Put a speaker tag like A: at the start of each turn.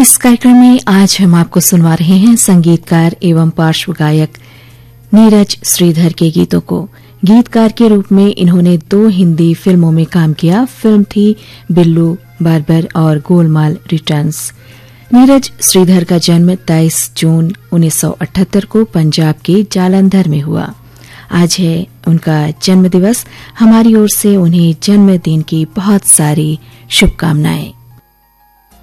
A: इस कार्यक्रम में आज हम आपको सुनवा रहे हैं संगीतकार एवं पार्श्व गायक नीरज श्रीधर के गीतों को। गीतकार के रूप में इन्होंने 2 हिंदी फिल्मों में काम किया। फिल्म थी बिल्लू बार्बर और गोलमाल रिटर्न्स। नीरज श्रीधर का जन्म 23 जून 1978 को पंजाब के जालंधर में हुआ। आज है उनका जन्मदिवस। हमारी ओर से उन्हें जन्मदिन की बहुत सारी शुभकामनाएं।